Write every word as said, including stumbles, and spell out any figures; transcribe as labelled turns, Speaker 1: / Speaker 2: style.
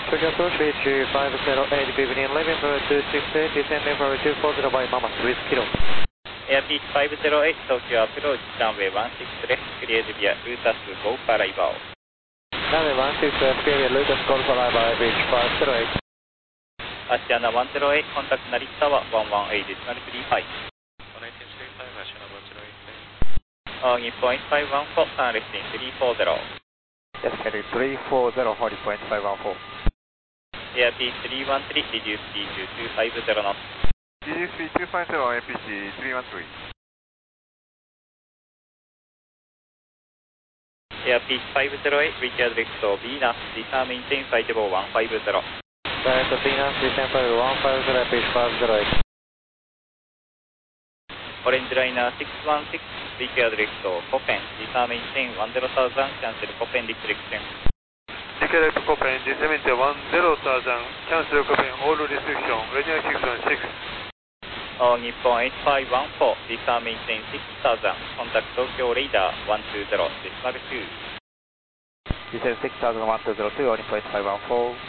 Speaker 1: Tokyo Approach Beach five zero eight, Vivian eleven two six eight, descending for two four zero by Mama three kilo.
Speaker 2: Airbus five zero eight, Tokyo Approach, runway one six left, cleared via Lutas Golf arrival.
Speaker 1: Runway one six left, cleared via Lutas Golf arrival, Beach five zero eight.
Speaker 2: Asiana one zero eight, contact Narita Tower one one eight decimal three five.
Speaker 1: one eight three five, Asiana one zero eight.
Speaker 2: Uh, Nippon point five one four, turn left in three four zero.
Speaker 1: Yes, heading three four zero, Holly point five one four.
Speaker 2: Airbus three one three, reduce speed to two five zero knots.
Speaker 1: Reduce speed two five zero, A P C three one three.
Speaker 2: Airbus five zero eight, reach address to Venus, descend maintain flight level one five zero.
Speaker 1: Direct to Venus, descend flight level one five zero, Beach five zero eight.
Speaker 2: Orange Liner six one six, reach address to Copen, descend maintain one zero thousand, cancel Copen restriction.
Speaker 1: Reach to Copen, descend maintain one zero thousand, cancel Copen, all restriction, radio six one six.
Speaker 2: Uh, Nippon eight five one four, descend maintain six thousand, contact Tokyo radar one two zero decimal two.
Speaker 1: Descend six thousand one two zero two, Nippon eight five one four.